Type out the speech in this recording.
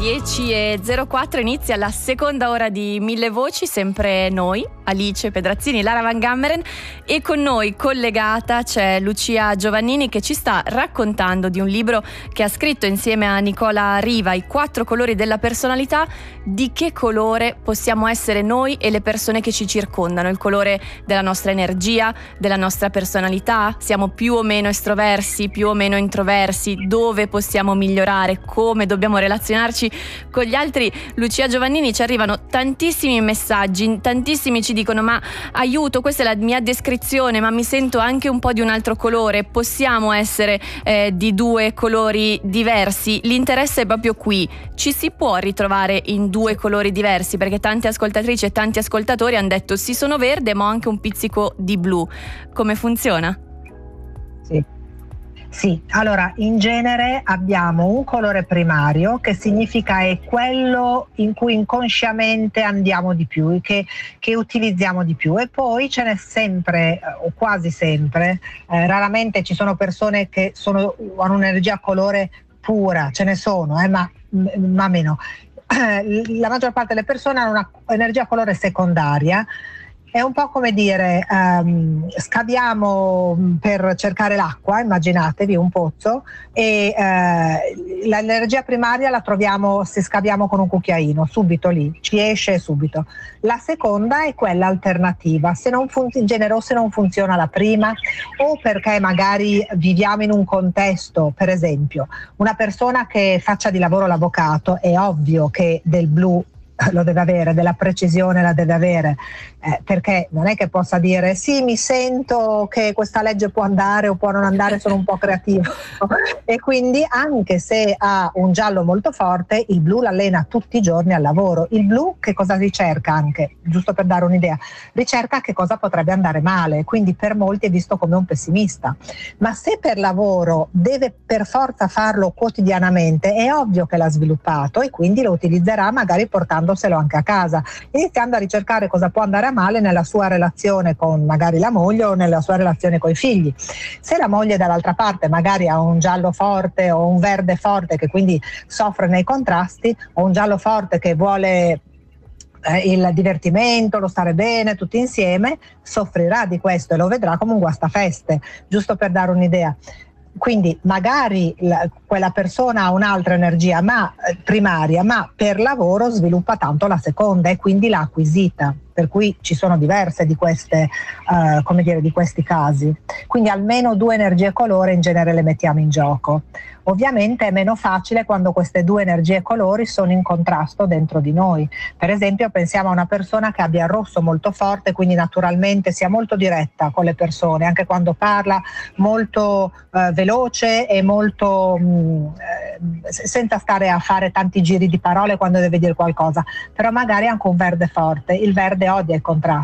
10:04 inizia la seconda ora di Mille Voci, sempre noi, Alice Pedrazzini, Lara Van Gammeren, e con noi collegata c'è Lucia Giovannini che ci sta raccontando di un libro che ha scritto insieme a Nicola Riva, I 4 colori della personalità. Di che colore possiamo essere noi e le persone che ci circondano? Il colore della nostra energia, della nostra personalità? Siamo più o meno estroversi, più o meno introversi? Dove possiamo migliorare? Come dobbiamo relazionarci con gli altri? Lucia Giovannini, ci arrivano tantissimi messaggi, tantissimi ci dicono: ma aiuto, questa è la mia descrizione, ma mi sento anche un po' di un altro colore. Possiamo essere di 2 colori diversi? L'interesse è proprio qui: ci si può ritrovare in 2 colori diversi? Perché tante ascoltatrici e tanti ascoltatori hanno detto: sì, sono verde ma ho anche un pizzico di blu. Come funziona? Sì, allora in genere abbiamo un colore primario, che significa è quello in cui inconsciamente andiamo di più, che utilizziamo di più, e poi ce n'è sempre o quasi sempre, raramente ci sono persone che hanno un'energia colore pura, ce ne sono, ma meno. La maggior parte delle persone hanno un'energia colore secondaria. È un po' come dire, scaviamo per cercare l'acqua, immaginatevi un pozzo, e l'energia primaria la troviamo se scaviamo con un cucchiaino, subito lì, ci esce subito. La seconda è quella alternativa, in genere o se non funziona la prima, o perché magari viviamo in un contesto, per esempio, una persona che faccia di lavoro l'avvocato, è ovvio che del blu lo deve avere, della precisione la deve avere, perché non è che possa dire sì, mi sento che questa legge può andare o può non andare, sono un po' creativo e quindi anche se ha un giallo molto forte, il blu l'allena tutti i giorni al lavoro. Il blu che cosa ricerca? Anche, giusto per dare un'idea, ricerca che cosa potrebbe andare male, quindi per molti è visto come un pessimista, ma se per lavoro deve per forza farlo quotidianamente, è ovvio che l'ha sviluppato e quindi lo utilizzerà magari portandoselo anche a casa, iniziando a ricercare cosa può andare a male nella sua relazione con magari la moglie o nella sua relazione con i figli. Se la moglie dall'altra parte magari ha un giallo forte o un verde forte che quindi soffre nei contrasti, o un giallo forte che vuole il divertimento, lo stare bene tutti insieme, soffrirà di questo e lo vedrà come un guastafeste, giusto per dare un'idea. Quindi magari quella persona ha un'altra energia primaria, ma per lavoro sviluppa tanto la seconda e quindi l'ha acquisita, per cui ci sono diverse di queste, di questi casi. Quindi almeno 2 energie colore in genere le mettiamo in gioco. Ovviamente è meno facile quando queste 2 energie colori sono in contrasto dentro di noi. Per esempio pensiamo a una persona che abbia il rosso molto forte, quindi naturalmente sia molto diretta con le persone, anche quando parla, molto veloce e molto senza stare a fare tanti giri di parole quando deve dire qualcosa, però magari anche un verde forte. Il verde odia il contrasto.